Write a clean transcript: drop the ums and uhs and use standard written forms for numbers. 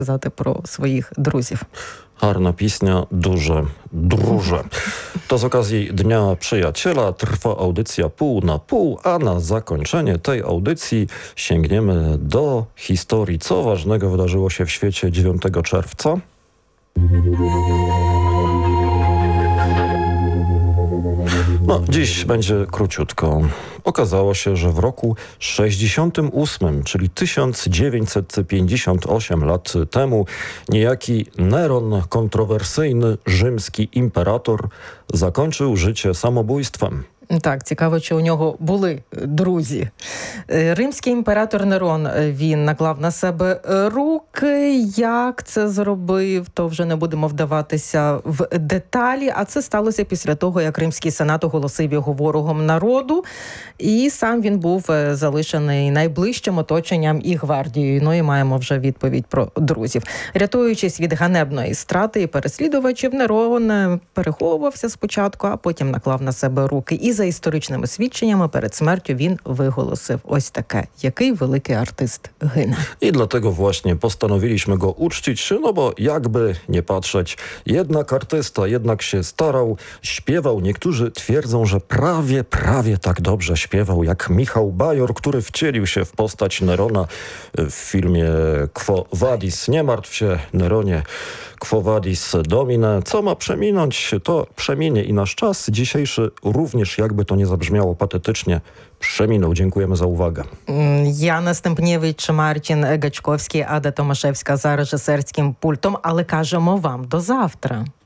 сказати про своїх друзів. Гарна пісня, дуже друже. To z okazji Dnia Przyjaciela trwa audycja pół na pół, a na zakończenie tej audycji sięgniemy do historii. Co ważnego wydarzyło się w świecie 9 czerwca? No, dziś będzie króciutko. Okazało się, że w roku 68, czyli 1958 lat temu, niejaki Neron, kontrowersyjny rzymski imperator, zakończył życie samobójstwem. Так, цікаво, чи у нього були друзі. Римський імператор Нерон, він наклав на себе руки. Як це зробив, то вже не будемо вдаватися в деталі. А це сталося після того, як Римський сенат оголосив його ворогом народу. І сам він був залишений найближчим оточенням і гвардією. Ну і маємо вже відповідь про друзів. Рятуючись від ганебної страти і переслідувачів, Нерон переховувався спочатку, а потім наклав на себе руки. І за історичними свідченнями перед смертю він виголосив ось таке: який великий артист гине. I dlatego właśnie postanowiliśmy go uczcić, no bo jakby nie patrzeć, jednak artysta, jednak się starał, śpiewał. Niektórzy twierdzą, że prawie tak dobrze śpiewał jak Michał Bajor, który wcielił się w postać Nerona w filmie Quo Vadis. Nie martw się, Neronie, Quo Vadis Domine. Co ma przeminąć, to przeminie i nasz czas dzisiejszy również, jakby to nie zabrzmiało patetycznie, przeminął. Dziękujemy za uwagę. Яна Стемпнєвич, Мартін Гачковський, Ада Томашевська за режисерським пультом. Але кажемо вам до завтра.